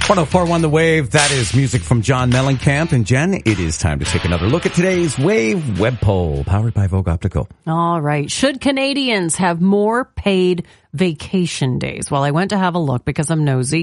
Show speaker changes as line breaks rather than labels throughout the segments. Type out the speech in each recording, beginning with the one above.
104.1 The Wave. That is music from John Mellencamp. And Jen, it is time to take another look at today's Wave web poll, powered by Vogue Optical.
All right. Should Canadians have more paid vacation days? Well, I went to have a look because I'm nosy.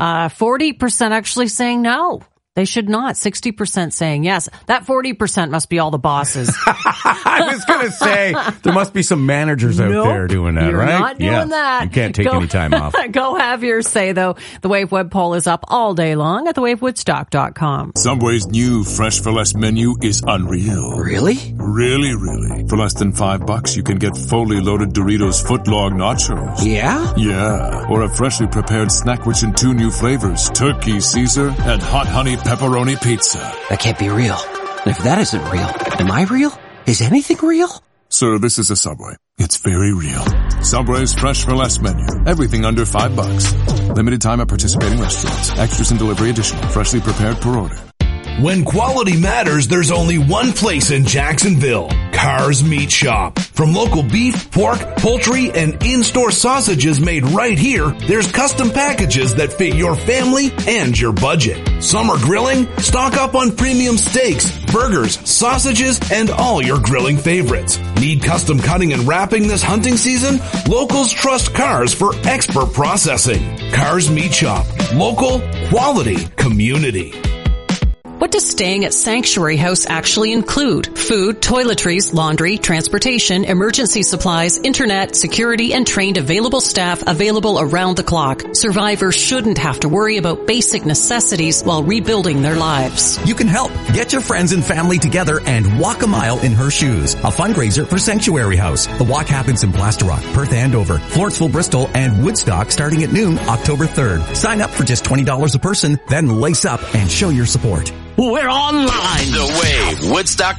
40% actually saying no. They should not. 60% saying yes. That 40% must be all the bosses.
I was going to say, there must be some managers out there doing that,
you're
right?
You're not doing that.
You can't take any time off.
Go have your say, though. The Wave web poll is up all day long at thewavewoodstock.com.
Subway's new Fresh for Less menu is unreal.
Really?
Really, really. For less than $5, you can get fully loaded Doritos footlong nachos.
Yeah?
Yeah. Or a freshly prepared snack rich in 2 new flavors, Turkey Caesar and Hot Honey Pepperoni Pizza.
That can't be real. If that isn't real, am I real? Is anything real?
Sir, this is a Subway. It's very real. Subway's Fresh for Less menu. Everything under $5. Limited time at participating restaurants. Extras and delivery additional. Freshly prepared per order.
When quality matters, there's only one place in Jacksonville. Cars Meat Shop. From local beef, pork, poultry, and in-store sausages made right here, there's custom packages that fit your family and your budget. Summer grilling? Stock up on premium steaks, burgers, sausages, and all your grilling favorites. Need custom cutting and wrapping this hunting season? Locals trust Cars for expert processing. Cars Meat Shop. Local, quality, community.
What does staying at Sanctuary House actually include? Food, toiletries, laundry, transportation, emergency supplies, internet, security, and trained available staff available around the clock. Survivors shouldn't have to worry about basic necessities while rebuilding their lives.
You can help. Get your friends and family together and walk a mile in her shoes. A fundraiser for Sanctuary House. The walk happens in Plaster Rock, Perth Andover, Floresville, Bristol, and Woodstock starting at noon, October 3rd. Sign up for just $20 a person, then lace up and show your support.
We're online. The Wave, Woodstock.